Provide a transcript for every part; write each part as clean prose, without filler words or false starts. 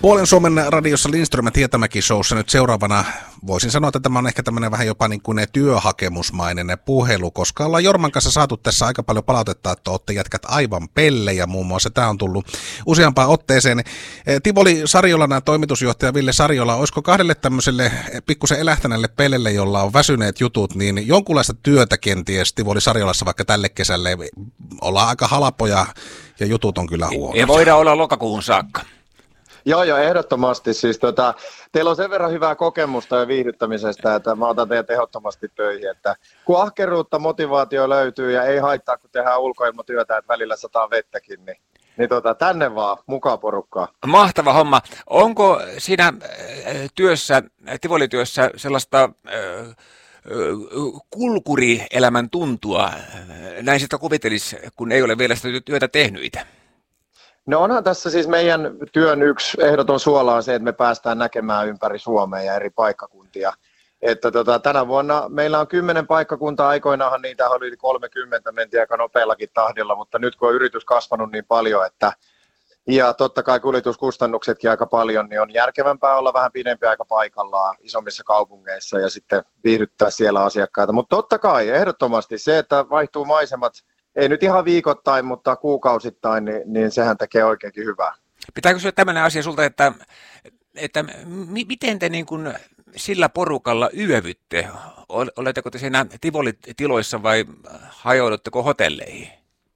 Puolen Suomen radiossa Lindström ja Tietämäki showssa nyt seuraavana voisin sanoa, että tämä on ehkä tämmöinen vähän jopa niin kuin työhakemusmainen puhelu, koska ollaan Jorman kanssa saatu tässä aika paljon palautetta, että olette jätkät aivan pellejä muun muassa. Tämä on tullut useampaan otteeseen. Tivoli Sarjolan toimitusjohtaja Ville Sarjola, olisiko kahdelle tämmöiselle pikkusen elähtäneelle pellelle, jolla on väsyneet jutut, niin jonkunlaista työtä kenties Tivoli Sarjolassa vaikka tälle kesälle? Ollaan aika halpoja ja jutut on kyllä huono. Ei voida olla lokakuuhun saakka. Joo, ehdottomasti. Siis teillä on sen verran hyvää kokemusta ja viihdyttämisestä, että mä otan teidät ehdottomasti töihin. Että kun ahkeruutta, motivaatio löytyy ja ei haittaa, kun tehdään ulkoilmatyötä, että välillä sataa vettäkin, niin tänne vaan, mukaan porukkaa. Mahtava homma. Onko siinä työssä, Tivoli-työssä sellaista kulkurielämän tuntua, näin sitä kuvittelisi, kun ei ole vielä sitä työtä tehnyitä? No onhan tässä siis meidän työn yksi ehdoton suola on se, että me päästään näkemään ympäri Suomea ja eri paikkakuntia. Että tänä vuonna meillä on 10 paikkakuntaa, aikoinaanhan niitä oli yli 30, mentiin aika nopeallakin tahdilla, mutta nyt kun on yritys kasvanut niin paljon, ja totta kai kuljetuskustannuksetkin aika paljon, niin on järkevämpää olla vähän pidempi aika paikallaan isommissa kaupungeissa ja sitten viihdyttää siellä asiakkaita. Mutta totta kai ehdottomasti se, että vaihtuu maisemat, ei nyt ihan viikoittain, mutta kuukausittain, niin sehän tekee oikeinkin hyvää. Pitää kysyä tämmöinen asia sulta, että miten te niin kuin sillä porukalla yövytte? Oletteko te siinä Tivoli-tiloissa vai hajoudutteko hotelleihin?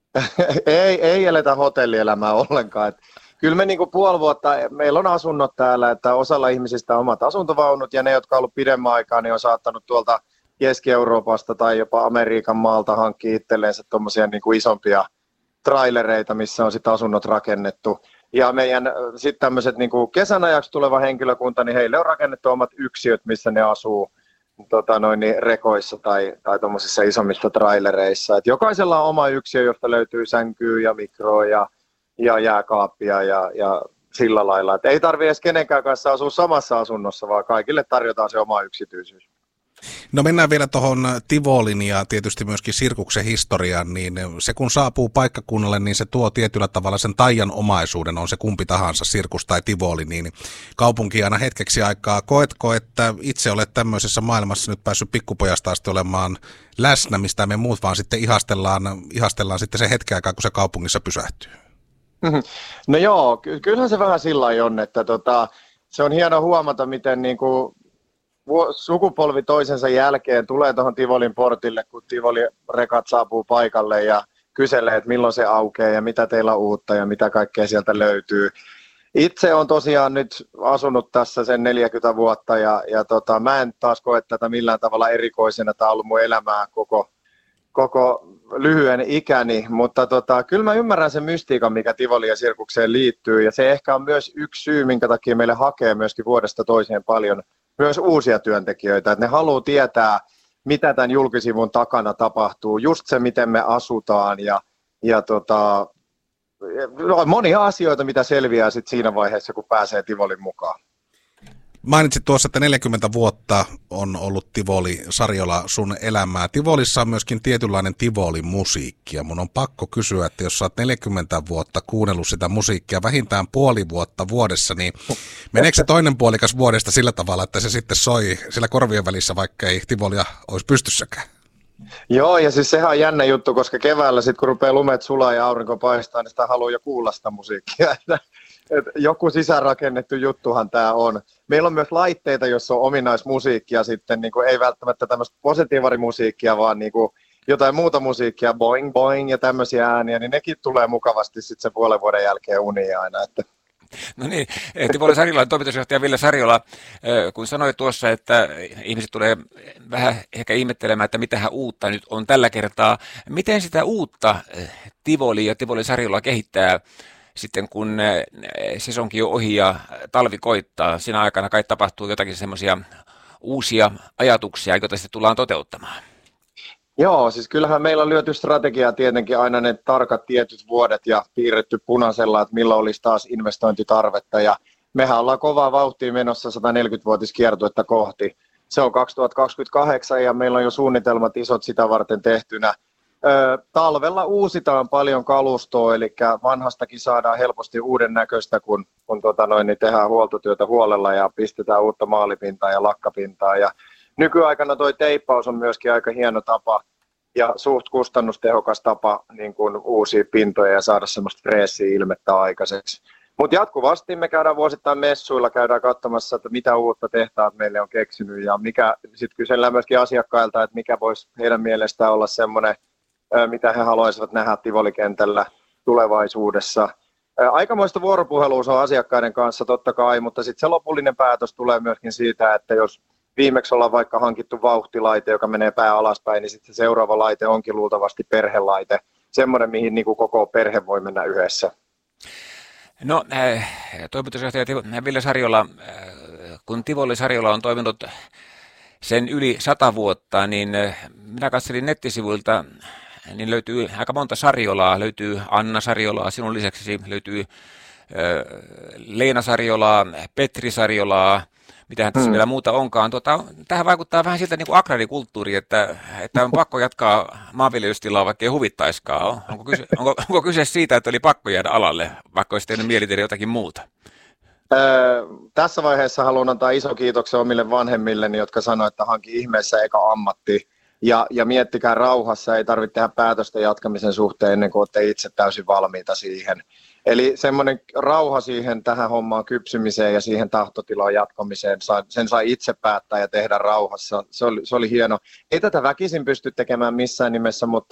ei eletä hotellielämää ollenkaan. Kyllä me niin puoli vuotta, meillä on asunnot täällä, että osalla ihmisistä on omat asuntovaunut ja ne, jotka on ollut pidemmän aikaa, niin on saattanut tuolta Keski-Euroopasta tai jopa Amerikan maalta hankkia itselleensä tuommoisia niin kuin isompia trailereita, missä on sitten asunnot rakennettu. Ja meidän sitten tämmöiset niin kuin kesän ajaksi tuleva henkilökunta, niin heille on rakennettu omat yksiöt, missä ne asuu rekoissa tai tuommoisissa isommissa trailereissa. Et jokaisella on oma yksiö, josta löytyy sänkyä ja mikroa ja jääkaappia ja sillä lailla. Et ei tarvitse edes kenenkään kanssa asua samassa asunnossa, vaan kaikille tarjotaan se oma yksityisyys. No mennään vielä tuohon Tivolin ja tietysti myöskin sirkuksen historiaan, niin se kun saapuu paikkakunnalle, niin se tuo tietyllä tavalla sen taian omaisuuden, on se kumpi tahansa, sirkus tai Tivoli, niin kaupunki aina hetkeksi aikaa. Koetko, että itse olet tämmöisessä maailmassa nyt päässyt pikkupojasta asti olemaan läsnä, mistä me muut vaan sitten ihastellaan sitten se hetken aikaa, kun se kaupungissa pysähtyy? No joo, kyllähän se vähän sillä lailla on, että se on hieno huomata, miten niinku sukupolvi toisensa jälkeen tulee tuohon Tivolin portille, kun Tivoli-rekat saapuu paikalle ja kyselee, että milloin se aukeaa ja mitä teillä on uutta ja mitä kaikkea sieltä löytyy. Itse olen tosiaan nyt asunut tässä sen 40 vuotta ja mä en taas koe tätä millään tavalla erikoisena. Tämä on ollut mun elämää koko lyhyen ikäni, mutta kyllä mä ymmärrän sen mystiikan, mikä Tivoli ja sirkukseen liittyy ja se ehkä on myös yksi syy, minkä takia meille hakee myöskin vuodesta toiseen paljon myös uusia työntekijöitä, että ne haluaa tietää, mitä tämän julkisivun takana tapahtuu, just se, miten me asutaan ja monia asioita, mitä selviää sit siinä vaiheessa, kun pääsee Tivolin mukaan. Mainitsit tuossa, että 40 vuotta on ollut Tivoli Sarjola sun elämää. Tivolissa on myöskin tietynlainen Tivoli-musiikki ja mun on pakko kysyä, että jos sä oot 40 vuotta kuunnellut sitä musiikkia vähintään puoli vuotta vuodessa, niin meneekö se toinen puolikas vuodesta sillä tavalla, että se sitten soi sillä korvien välissä, vaikka ei Tivolia olisi pystyssäkään? Joo, ja siis sehän on jännä juttu, koska keväällä sitten kun rupeaa lumet sulaa ja aurinko paistaa, niin sitä haluaa jo kuulla sitä musiikkia. Joku sisäänrakennettu juttuhan tämä on. Meillä on myös laitteita, joissa on ominaismusiikkia sitten, niin kuin ei välttämättä tämmöistä positiivarimusiikkia, vaan niin kuin jotain muuta musiikkia, boing boing ja tämmöisiä ääniä, niin nekin tulee mukavasti sitten sen puolen vuoden jälkeen uniin aina. Että. No niin, Tivoli Sarjolan toimitusjohtaja Ville Sarjola, kun sanoit tuossa, että ihmiset tulee vähän ehkä ihmettelemään, että mitähän uutta nyt on tällä kertaa. Miten sitä uutta Tivoli ja Tivoli Sarjola kehittää sitten kun sesonkin on ohi ja talvi koittaa? Siinä aikana kai tapahtuu jotakin semmoisia uusia ajatuksia, joita sitten tullaan toteuttamaan. Joo, siis kyllähän meillä on lyöty strategiaa tietenkin aina ne tarkat tietyt vuodet ja piirretty punaisella, että milloin olisi taas investointitarvetta. Ja mehän ollaan kovaa vauhtia menossa 140-vuotiskiertuetta kohti. Se on 2028 ja meillä on jo suunnitelmat isot sitä varten tehtynä. Talvella uusitaan paljon kalustoa, eli vanhastakin saadaan helposti uuden näköistä, kun niin tehdään huoltotyötä huolella ja pistetään uutta maalipintaa ja lakkapintaa. Ja nykyaikana toi teippaus on myöskin aika hieno tapa ja suht kustannustehokas tapa niin kuin uusia pintoja ja saada semmoista freessiä ilmettä aikaiseksi. Mutta jatkuvasti me käydään vuosittain messuilla, käydään katsomassa, että mitä uutta tehtaat meille on keksinyt ja sitten kysellään myöskin asiakkailta, että mikä voisi heidän mielestään olla semmoinen, mitä he haluaisivat nähdä Tivoli-kentällä tulevaisuudessa. Aikamoista vuoropuhelua on asiakkaiden kanssa totta kai, mutta sitten se lopullinen päätös tulee myöskin siitä, että jos viimeksi ollaan vaikka hankittu vauhtilaite, joka menee pää alaspäin, niin sitten se seuraava laite onkin luultavasti perhelaite, semmoinen, mihin niin kuin koko perhe voi mennä yhdessä. No, toimitusjohtaja Ville Sariola, kun Tivoli Sariola on toiminut sen yli 100 vuotta, niin minä katselin nettisivuilta, niin löytyy aika monta Sariolaa. Löytyy Anna Sariolaa, sinun lisäksi löytyy Leena Sariolaa, Petri Sariolaa, mitähän tässä vielä muuta onkaan. Tähän vaikuttaa vähän siltä niin kuin agrarikulttuuri, että on pakko jatkaa maanviljelystilaa, vaikka ei huvittaiskaan. Onko kyse siitä, että oli pakko jäädä alalle, vaikka olisi tehnyt mieli tehdä jotakin muuta? Tässä vaiheessa haluan antaa iso kiitoksen omille vanhemmilleni, jotka sanoivat, että hanki ihmeessä eka ammatti. Ja miettikää rauhassa, ei tarvitse tehdä päätöstä jatkamisen suhteen ennen kuin olette itse täysin valmiita siihen. Eli semmoinen rauha siihen tähän hommaan kypsymiseen ja siihen tahtotilaan jatkamiseen, sen sai itse päättää ja tehdä rauhassa. Se oli hieno. Ei tätä väkisin pysty tekemään missään nimessä, mutta